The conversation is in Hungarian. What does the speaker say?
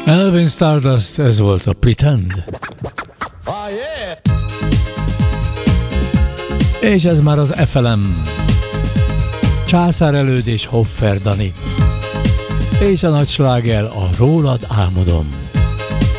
Alvin Stardust, ez volt a Pretend. Oh, yeah. És ez már az FLM. Császár Előd és Hoffer Dani. És a nagy sláger, a Rólad álmodom.